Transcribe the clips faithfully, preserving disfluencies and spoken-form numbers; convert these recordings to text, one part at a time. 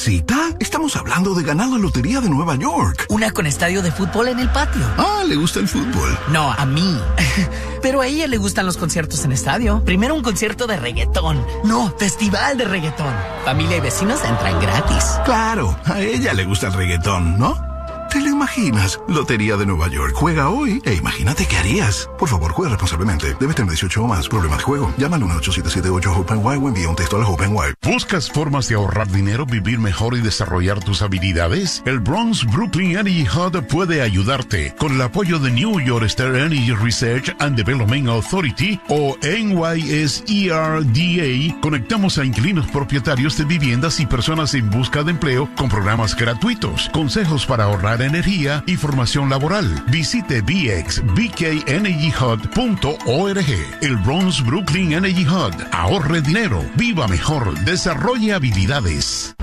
Mamacita, estamos hablando de ganar la Lotería de Nueva York. Una con estadio de fútbol en el patio. Ah, ¿le gusta el fútbol? No, a mí. Pero a ella le gustan los conciertos en estadio. Primero un concierto de reggaetón. No, festival de reggaetón. Familia y vecinos entran gratis. Claro, a ella le gusta el reggaetón, ¿no? ¿Te lo imaginas? Lotería de Nueva York. Juega hoy e imagínate qué harías. Por favor, juega responsablemente. Debes tener dieciocho o más. Problemas de juego. Llama al uno ocho siete siete ocho Hope and Why o envía un texto a la Hope and Why. ¿Buscas formas de ahorrar dinero, vivir mejor y desarrollar tus habilidades? El Bronx Brooklyn Energy Hub puede ayudarte. Con el apoyo de New York State Energy Research and Development Authority o N Y S E R D A, conectamos a inquilinos propietarios de viviendas y personas en busca de empleo con programas gratuitos, consejos para ahorrar energía y formación laboral. Visite b x b k energy hub punto org. El Bronx Brooklyn Energy Hub. Ahorre dinero, viva mejor, desarrolle habilidades.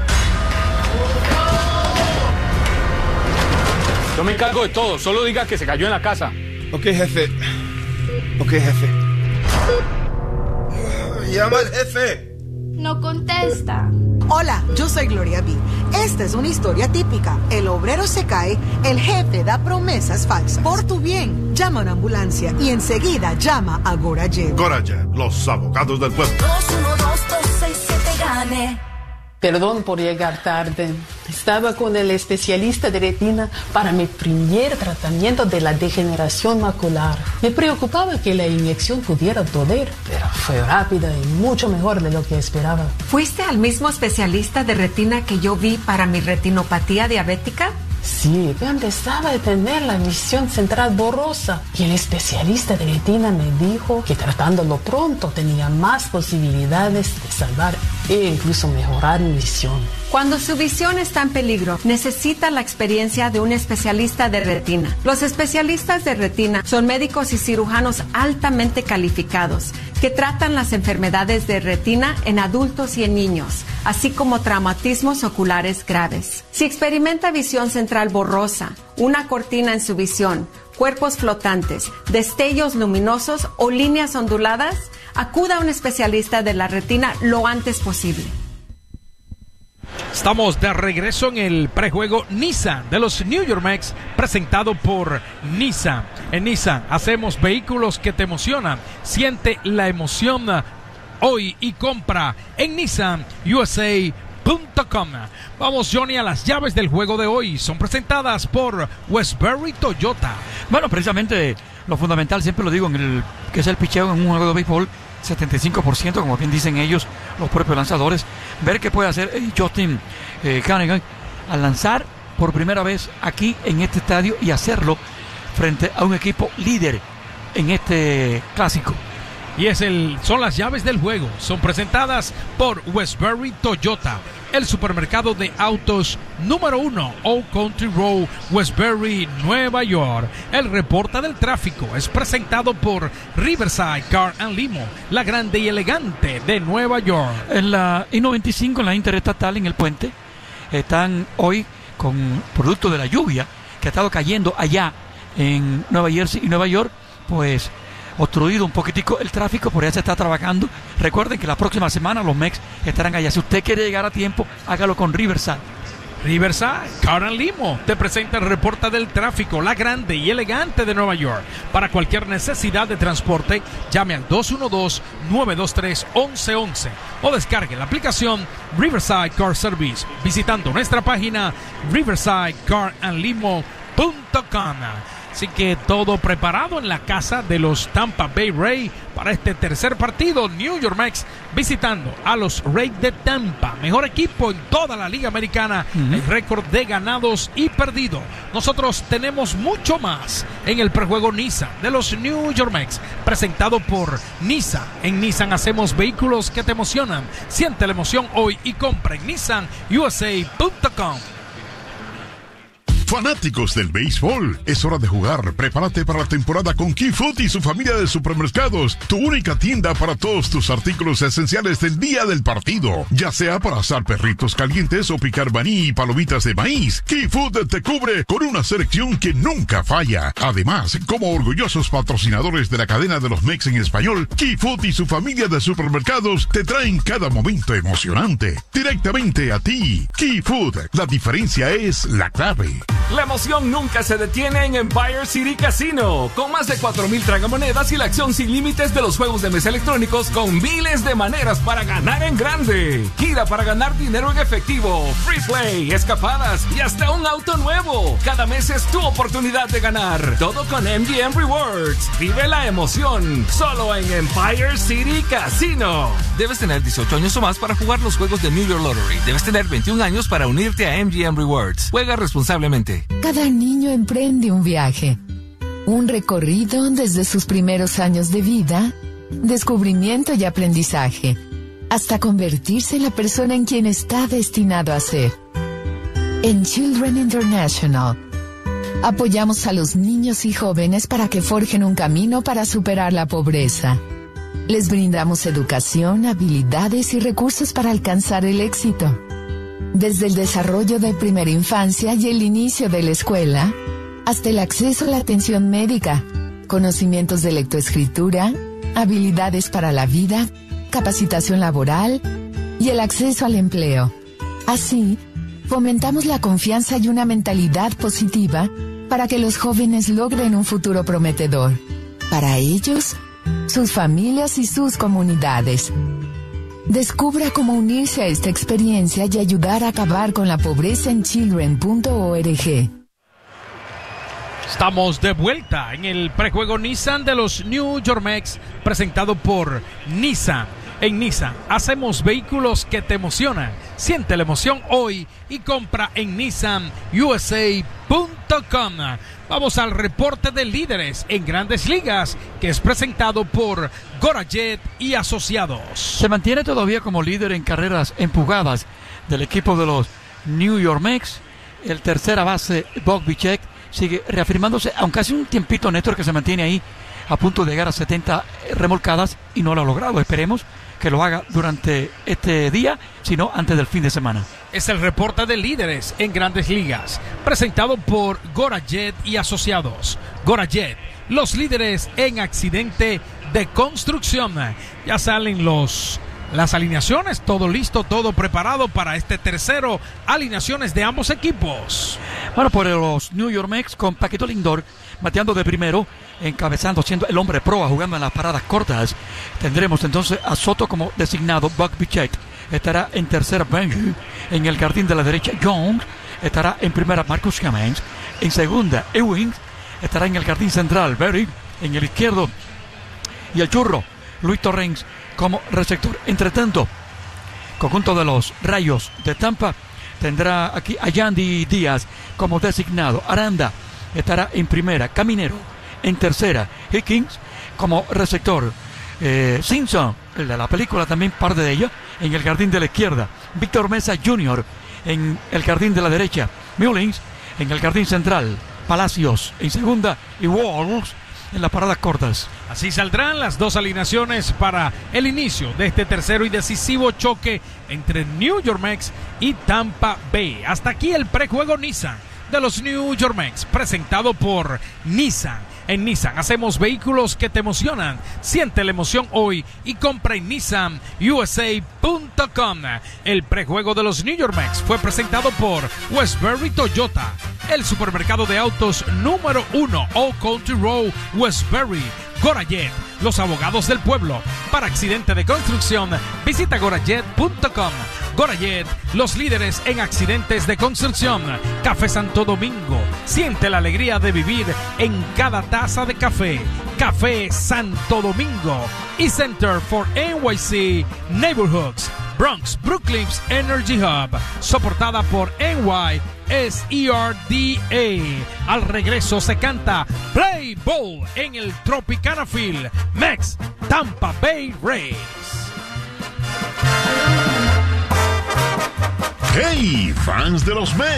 Yo me encargo de todo, solo diga que se cayó en la casa. Ok, jefe. Ok, jefe. Llama al jefe. No contesta. Hola, yo soy Gloria B. Esta es una historia típica. El obrero se cae, el jefe da promesas falsas. Por tu bien, llama a una ambulancia y enseguida llama a Gorayev. Gorayev, los abogados del pueblo. dos uno dos dos seis siete gane. Perdón por llegar tarde. Estaba con el especialista de retina para mi primer tratamiento de la degeneración macular. Me preocupaba que la inyección pudiera doler, pero fue rápida y mucho mejor de lo que esperaba. ¿Fuiste al mismo especialista de retina que yo vi para mi retinopatía diabética? Sí, pero empezaba a tener la visión central borrosa y el especialista de retina me dijo que tratándolo pronto tenía más posibilidades de salvar e incluso mejorar mi visión. Cuando su visión está en peligro, necesita la experiencia de un especialista de retina. Los especialistas de retina son médicos y cirujanos altamente calificados que tratan las enfermedades de retina en adultos y en niños, así como traumatismos oculares graves. Si experimenta visión central borrosa, una cortina en su visión, cuerpos flotantes, destellos luminosos o líneas onduladas, acuda a un especialista de la retina lo antes posible. Estamos de regreso en el prejuego Nissan de los New York Mets, presentado por Nissan. En Nissan hacemos vehículos que te emocionan. Siente la emoción hoy y compra en Nissan U S A punto com. Vamos, Johnny, a las llaves del juego de hoy. Son presentadas por Westbury Toyota. Bueno, precisamente lo fundamental, siempre lo digo, en el que es el picheo en un juego de béisbol, setenta y cinco por ciento, como bien dicen ellos, los propios lanzadores. Ver qué puede hacer eh, Justin eh, Cunningham al lanzar por primera vez aquí en este estadio y hacerlo frente a un equipo líder en este clásico. Y es el, son las llaves del juego. Son presentadas por Westbury Toyota, el supermercado de autos número uno, Old Country Road, Westbury, Nueva York. El reporte del tráfico es presentado por Riverside Car and Limo, la grande y elegante de Nueva York. En la I noventa y cinco, en la interestatal, en el puente, están hoy con producto de la lluvia que ha estado cayendo allá en Nueva Jersey y Nueva York, pues obstruido un poquitico el tráfico, por allá se está trabajando. Recuerden que la próxima semana los Mets estarán allá. Si usted quiere llegar a tiempo, hágalo con Riverside. Riverside Car and Limo te presenta el reporte del tráfico, la grande y elegante de Nueva York. Para cualquier necesidad de transporte, llame al dos uno dos, nueve dos tres, once once o descargue la aplicación Riverside Car Service visitando nuestra página riverside car and limo punto com. Así que todo preparado en la casa de los Tampa Bay Rays para este tercer partido. New York Mets visitando a los Rays de Tampa, mejor equipo en toda la Liga Americana, uh-huh. El récord de ganados y perdidos. Nosotros tenemos mucho más en el prejuego Nissan de los New York Mets, presentado por Nissan. En Nissan hacemos vehículos que te emocionan. Siente la emoción hoy y compra en Nissan U S A punto com. Fanáticos del béisbol, es hora de jugar. Prepárate para la temporada con Key Food y su familia de supermercados, tu única tienda para todos tus artículos esenciales del día del partido, ya sea para asar perritos calientes o picar maní y palomitas de maíz. Key Food te cubre con una selección que nunca falla. Además, como orgullosos patrocinadores de la cadena de los Mex en español, Key Food y su familia de supermercados te traen cada momento emocionante directamente a ti. Key Food, la diferencia es la clave. La emoción nunca se detiene en Empire City Casino, con más de cuatro mil tragamonedas y la acción sin límites de los juegos de mesa electrónicos con miles de maneras para ganar en grande. Gira para ganar dinero en efectivo, free play, escapadas y hasta un auto nuevo. Cada mes es tu oportunidad de ganar. Todo con M G M Rewards. Vive la emoción, solo en Empire City Casino. Debes tener dieciocho años o más para jugar los juegos de New York Lottery. Debes tener veintiún años para unirte a M G M Rewards. Juega responsablemente. Cada niño emprende un viaje, un recorrido desde sus primeros años de vida, descubrimiento y aprendizaje, hasta convertirse en la persona en quien está destinado a ser. En Children International, apoyamos a los niños y jóvenes para que forjen un camino para superar la pobreza. Les brindamos educación, habilidades y recursos para alcanzar el éxito. Desde el desarrollo de primera infancia y el inicio de la escuela, hasta el acceso a la atención médica, conocimientos de lectoescritura, habilidades para la vida, capacitación laboral y el acceso al empleo. Así, fomentamos la confianza y una mentalidad positiva para que los jóvenes logren un futuro prometedor. Para ellos, sus familias y sus comunidades. Descubra cómo unirse a esta experiencia y ayudar a acabar con la pobreza en children punto org. Estamos de vuelta en el prejuego Nissan de los New York Mets, presentado por Nissan. En Nissan hacemos vehículos que te emocionan. Siente la emoción hoy y compra en Nissan U S A punto com. Vamos al reporte de líderes en Grandes Ligas, que es presentado por Gorajet y Asociados. Se mantiene todavía como líder en carreras empujadas del equipo de los New York Mets. El tercera base, Bob Bichette, sigue reafirmándose, aunque hace un tiempito, Néstor, que se mantiene ahí a punto de llegar a setenta remolcadas y no lo ha logrado. Esperemos que lo haga durante este día, sino antes del fin de semana. Es el reporte de líderes en Grandes Ligas, presentado por Gorajet y Asociados. Gorajet, los líderes en accidente de construcción. Ya salen los las alineaciones, todo listo, todo preparado para este tercero. Alineaciones de ambos equipos. Bueno, por los New York Mets, con Paquito Lindor bateando de primero, encabezando, siendo el hombre proa, jugando en las paradas cortas. Tendremos entonces a Soto como designado. Buck Bichette estará en tercera, Benji. En el jardín de la derecha, Jones. Estará en primera, Marcus Cummins. En segunda, Ewing. Estará en el jardín central, Berry. En el izquierdo, y el churro, Luis Torrens, como receptor. Entre tanto, conjunto de los Rayos de Tampa tendrá aquí a Yandy Díaz como designado. Aranda estará en primera, Caminero en tercera, Higgins como receptor, eh, Simpson, el de la película también, parte de ella, en el jardín de la izquierda, Víctor Mesa junior en el jardín de la derecha, Mullins en el jardín central, Palacios en segunda y Walls en las paradas cortas. Así saldrán las dos alineaciones para el inicio de este tercero y decisivo choque entre New York Mets y Tampa Bay. Hasta aquí el prejuego Nissan de los New York Mets, presentado por Nissan. En Nissan hacemos vehículos que te emocionan. Siente la emoción hoy y compra en Nissan U S A punto com. El prejuego de los New York Mets fue presentado por Westbury Toyota, el supermercado de autos número uno, Old Country Road, Westbury. Gorajet, los abogados del pueblo. Para accidente de construcción, visita gorajet punto com. Gorajet, los líderes en accidentes de construcción. Café Santo Domingo, siente la alegría de vivir en cada taza de café. Café Santo Domingo. Y Center for N Y C Neighborhoods, Bronx, Brooklyn's Energy Hub, soportada por N Y S E R D A. Al regreso se canta Play Ball en el Tropicana Field. Mets, Tampa Bay Rays. ¡Hey, fans de los Mets!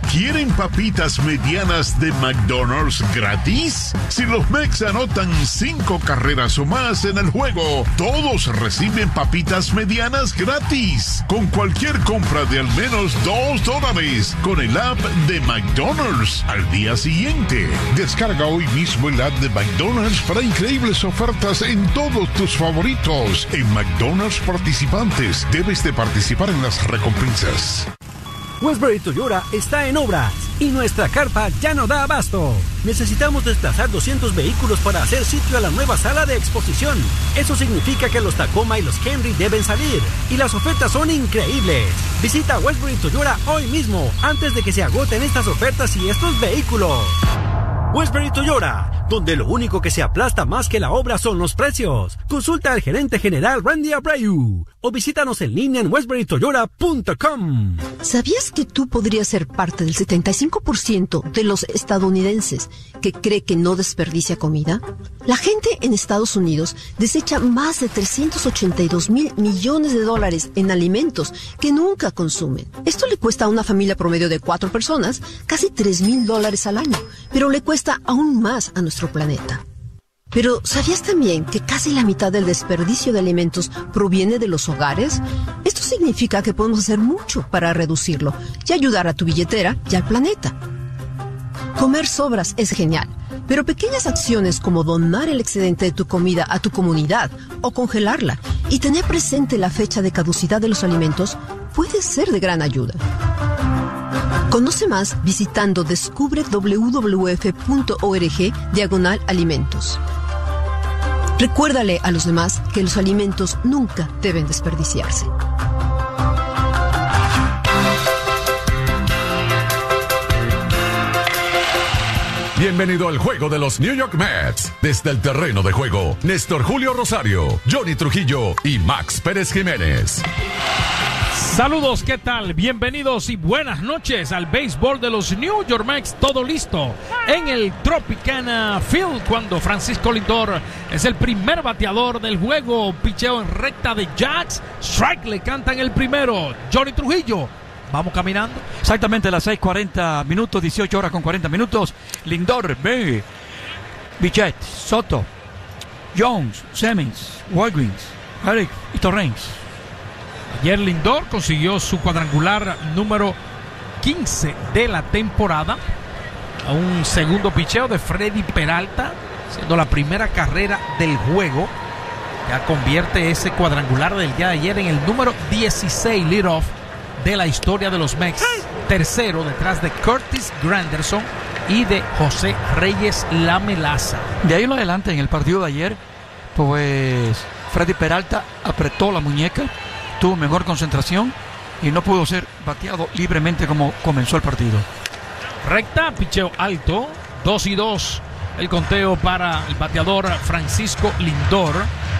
¿Quieren papitas medianas de McDonald's gratis? Si los Mex anotan cinco carreras o más en el juego, todos reciben papitas medianas gratis. Con cualquier compra de al menos dos dólares con el app de McDonald's al día siguiente. Descarga hoy mismo el app de McDonald's para increíbles ofertas en todos tus favoritos. En McDonald's participantes, debes de participar en las recompensas. Westbury Toyota está en obras y nuestra carpa ya no da abasto. Necesitamos desplazar doscientos vehículos para hacer sitio a la nueva sala de exposición. Eso significa que los Tacoma y los Camry deben salir y las ofertas son increíbles. Visita Westbury Toyota hoy mismo antes de que se agoten estas ofertas y estos vehículos. Westbury Toyota, donde lo único que se aplasta más que la obra son los precios. Consulta al gerente general Randy Abreu o visítanos en línea en westbury toyota punto com. ¿Sabías que tú podrías ser parte del setenta y cinco por ciento de los estadounidenses que cree que no desperdicia comida? La gente en Estados Unidos desecha más de trescientos ochenta y dos mil millones de dólares en alimentos que nunca consumen. Esto le cuesta a una familia promedio de cuatro personas casi tres mil dólares al año, pero le cuesta aún más a nuestro planeta. Pero, ¿sabías también que casi la mitad del desperdicio de alimentos proviene de los hogares? Esto significa que podemos hacer mucho para reducirlo y ayudar a tu billetera y al planeta. Comer sobras es genial, pero pequeñas acciones como donar el excedente de tu comida a tu comunidad o congelarla y tener presente la fecha de caducidad de los alimentos puede ser de gran ayuda. Conoce más visitando descubre w w f punto org diagonal alimentos. Recuérdale a los demás que los alimentos nunca deben desperdiciarse. Bienvenido al juego de los New York Mets. Desde el terreno de juego, Néstor Julio Rosario, Johnny Trujillo y Max Pérez Jiménez. Saludos, ¿qué tal? Bienvenidos y buenas noches al béisbol de los New York Mets. Todo listo en el Tropicana Field cuando Francisco Lindor es el primer bateador del juego. Picheo en recta de Jax. Strike le cantan el primero. Johnny Trujillo. Vamos caminando. Exactamente las seis cuarenta minutos, dieciocho horas con cuarenta minutos. Lindor, B, Bichette, Soto, Jones, Simmons, Walgreens, Eric y Torrens. Ayer Lindor consiguió su cuadrangular número quince de la temporada. A un segundo picheo de Freddy Peralta, siendo la primera carrera del juego. Ya convierte ese cuadrangular del día de ayer en el número dieciséis leadoff de la historia de los Mets. Tercero detrás de Curtis Granderson y de José Reyes La Melaza. De ahí en adelante, en el partido de ayer, pues Freddy Peralta apretó la muñeca, tuvo mejor concentración y no pudo ser bateado libremente como comenzó el partido. Recta, picheo alto, dos y dos el conteo para el bateador Francisco Lindor.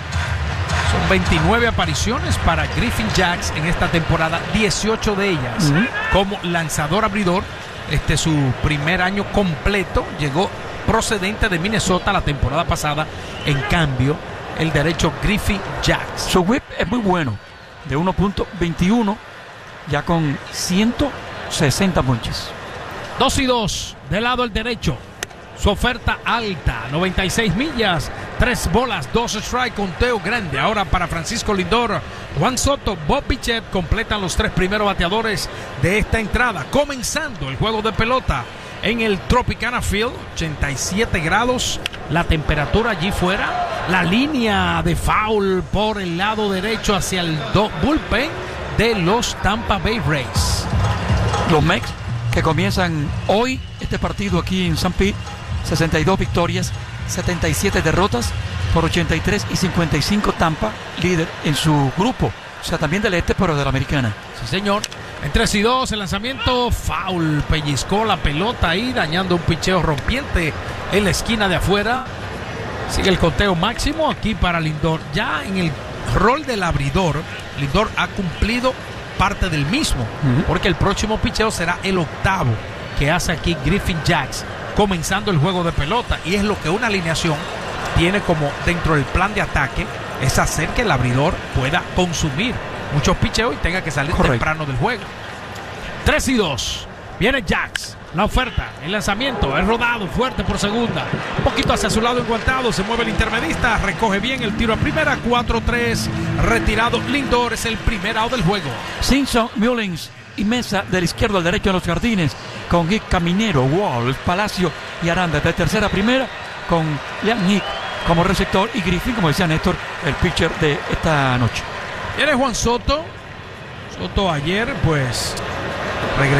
Son veintinueve apariciones para Griffin Jax en esta temporada, dieciocho de ellas uh-huh. como lanzador abridor. Este es su primer año completo, llegó procedente de Minnesota la temporada pasada. En cambio, el derecho Griffin Jax. Su whip es muy bueno, de uno punto veintiuno, ya con ciento sesenta ponches. dos y dos del lado el derecho. Su oferta alta, noventa y seis millas, tres bolas, dos strike, conteo grande. Ahora para Francisco Lindor, Juan Soto, Bob Bichette completan los tres primeros bateadores de esta entrada. Comenzando el juego de pelota en el Tropicana Field, ochenta y siete grados la temperatura allí fuera. La línea de foul por el lado derecho hacia el do- bullpen de los Tampa Bay Rays. Los Mets que comienzan hoy este partido aquí en San Pete, sesenta y dos victorias, setenta y siete derrotas por ochenta y tres y cincuenta y cinco. Tampa, líder en su grupo, o sea, también del este, pero de la americana. Sí, señor. En tres y dos, el lanzamiento, foul, pellizcó la pelota ahí, dañando un picheo rompiente en la esquina de afuera. Sigue el conteo máximo aquí para Lindor. Ya en el rol del abridor, Lindor ha cumplido parte del mismo, uh-huh. porque el próximo picheo será el octavo que hace aquí Griffin Jax, comenzando el juego de pelota, y es lo que una alineación tiene como dentro del plan de ataque, es hacer que el abridor pueda consumir muchos picheos y tenga que salir Correcto. temprano del juego. tres y dos Viene Jax. La oferta, el lanzamiento, es rodado fuerte por segunda. Un poquito hacia su lado enguantado. Se mueve el intermedista. Recoge bien el tiro a primera. cuatro tres. Retirado. Lindor es el primer out del juego. Simpson, Mullins y Mesa del izquierdo al derecho en los jardines. Con Hick, Caminero, Wall, Palacio y Aranda. De tercera a primera. Con Leon Hick como receptor. Y Griffin, como decía Néstor, el pitcher de esta noche. Viene Juan Soto. Soto ayer, pues, regresó.